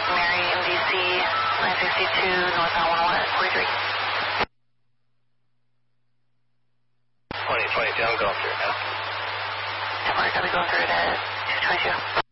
Mary, MDC, 962, northbound 101 at 43. 2022, I'm going through it now. We're going to go through it at 222.